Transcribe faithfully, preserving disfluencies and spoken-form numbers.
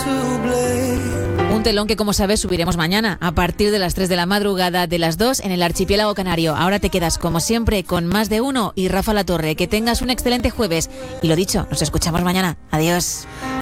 Un telón que, como sabes, subiremos mañana a partir de las tres de la madrugada, de las dos en el archipiélago canario. Ahora te quedas, como siempre, con Más de Uno y Rafa La Torre. Que tengas un excelente jueves. Y lo dicho, nos escuchamos mañana. Adiós.